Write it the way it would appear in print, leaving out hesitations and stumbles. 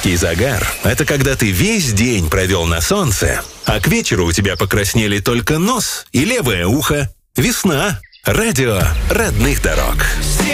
Майский загар – это когда ты весь день провел на солнце, а к вечеру у тебя покраснели только нос и левое ухо. Весна. Радио родных дорог.